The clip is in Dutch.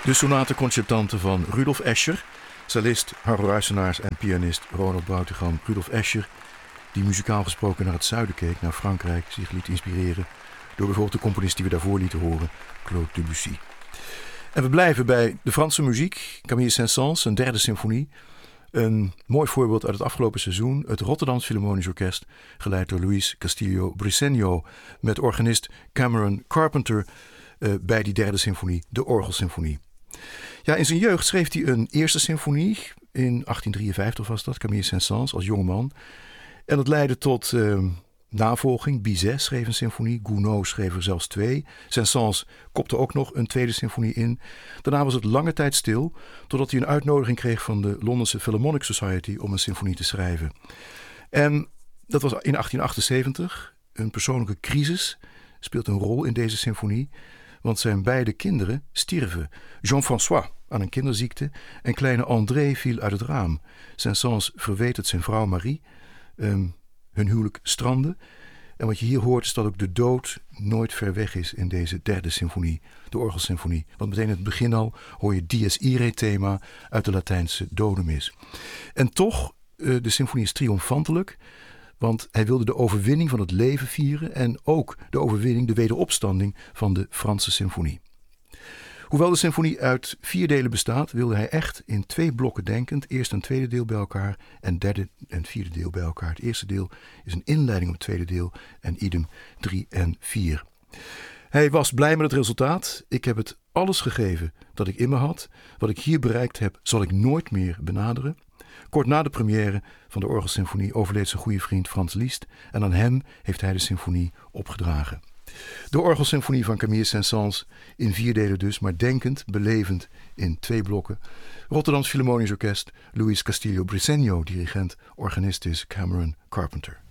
De sonate concertante van Rudolf Escher, cellist Harro Ruisenaars en pianist Ronald Broutigam. Rudolf Escher, die muzikaal gesproken naar het zuiden keek, naar Frankrijk, zich liet inspireren door bijvoorbeeld de componist die we daarvoor lieten horen, Claude Debussy. En we blijven bij de Franse muziek. Camille Saint-Saëns, een derde symfonie. Een mooi voorbeeld uit het afgelopen seizoen. Het Rotterdams Philharmonisch Orkest, geleid door Luis Castillo Briceño, met organist Cameron Carpenter bij die derde symfonie, de Orgelsymfonie. Ja, in zijn jeugd schreef hij een eerste symfonie. In 1853 was dat, Camille Saint-Saëns, als jongeman. En dat leidde tot navolging. Bizet schreef een symfonie. Gounod schreef er zelfs 2. Saint-Saëns kopte ook nog een tweede symfonie in. Daarna was het lange tijd stil, totdat hij een uitnodiging kreeg van de Londense Philharmonic Society om een symfonie te schrijven. En dat was in 1878. Een persoonlijke crisis speelt een rol in deze symfonie, want zijn beide kinderen stierven. Jean-François aan een kinderziekte en kleine André viel uit het raam. Saint-Saëns verweet het zijn vrouw Marie. Hun huwelijk strandde. En wat je hier hoort is dat ook de dood nooit ver weg is in deze derde symfonie, de Orgelsymfonie. Want meteen in het begin al hoor je Dies Irae thema uit de Latijnse dodemis. En toch, de symfonie is triomfantelijk, want hij wilde de overwinning van het leven vieren en ook de overwinning, de wederopstanding van de Franse symfonie. Hoewel de symfonie uit 4 delen bestaat, wilde hij echt in 2 blokken denkend, eerst een tweede deel bij elkaar en derde en vierde deel bij elkaar. Het eerste deel is een inleiding op het tweede deel en idem 3 en 4. Hij was blij met het resultaat. Ik heb het alles gegeven dat ik in me had. Wat ik hier bereikt heb, zal ik nooit meer benaderen. Kort na de première van de Orgelsymfonie overleed zijn goede vriend Frans Liszt en aan hem heeft hij de symfonie opgedragen. De Orgelsymfonie van Camille Saint-Saëns in 4 delen dus, maar denkend, belevend in 2 blokken. Rotterdams Philharmonisch Orkest, Luis Castillo Briceño, dirigent, organist is Cameron Carpenter.